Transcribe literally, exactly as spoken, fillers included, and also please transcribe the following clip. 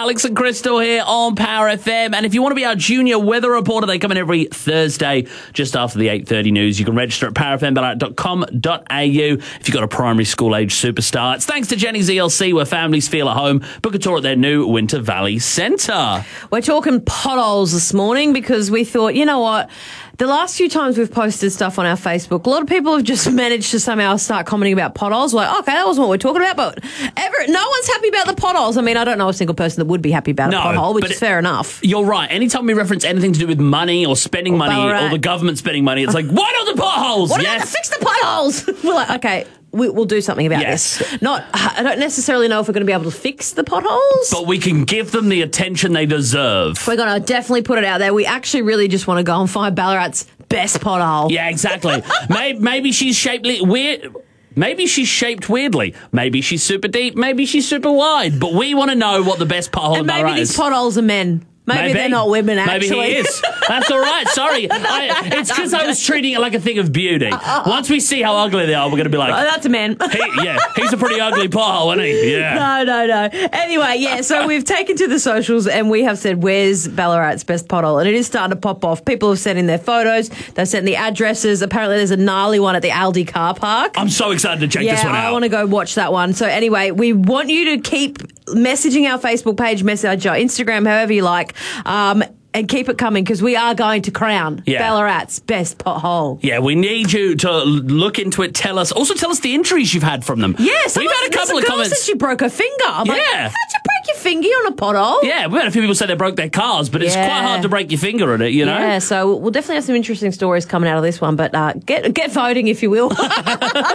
Alex and Crystal here on Power F M. And if you want to be our junior weather reporter, they come in every Thursday just after the eight thirty news. You can register at power f m ballarat dot com dot a u if you've got a primary school age superstar. It's thanks to Jenny's E L C, where families feel at home. Book a tour at their new Winter Valley Centre. We're talking potholes this morning because we thought, you know what? The last few times we've posted stuff on our Facebook, a lot of people have just managed to somehow start commenting about potholes. Like, okay, that wasn't what we're talking about, but ever, no one's happy about the potholes. I mean, I don't know a single person that would be happy about no, a pothole, which is it, fair enough. You're right. Anytime we reference anything to do with money or spending or money Ballarat. or the government spending money, it's like, why not the potholes? What yes. about to fix the potholes? We're like, okay, we, we'll do something about yes. this. Not, I don't necessarily know if we're going to be able to fix the potholes, but we can give them the attention they deserve. We're going to definitely put it out there. We actually really just want to go and find Ballarat's best pothole. Yeah, exactly. maybe, maybe she's shaped weird. Maybe she's shaped weirdly. Maybe she's super deep. Maybe she's super wide. But we want to know what the best pothole and in Ballarat maybe is. these potholes are men. Maybe, Maybe they're not women, actually. Maybe he is. That's all right. Sorry. I, it's because I was treating it like a thing of beauty. Once we see how ugly they are, we're going to be like... Oh, that's a man. he, yeah, he's a pretty ugly pothole, isn't he? Yeah. No, no, no. Anyway, yeah, so we've taken to the socials and we have said, where's Ballarat's best pothole? And it is starting to pop off. People have sent in their photos. They've sent the addresses. Apparently there's a gnarly one at the Aldi car park. I'm so excited to check yeah, this one out. I want to go watch that one. So anyway, we want you to keep messaging our Facebook page, message our Instagram, however you like, um, and keep it coming because we are going to crown yeah. Ballarat's best pothole. Yeah, we need you to look into it. Tell us. Also, tell us the injuries you've had from them. Yes, we've had a couple a of girl comments. said she broke her finger. I'm yeah, like, how'd you break your finger on a pothole? Yeah, we've had a few people say they broke their cars, but it's yeah. quite hard to break your finger at it. You know. Yeah, so we'll definitely have some interesting stories coming out of this one. But uh, get get voting if you will.